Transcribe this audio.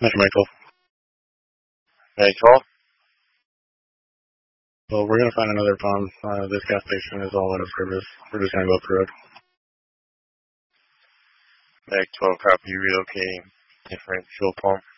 Mr. Michael. Michael? Well, we're going to find another pump. This gas station is all out of service. We're just going to go through it. Mike 12, copy, relocating different fuel pump.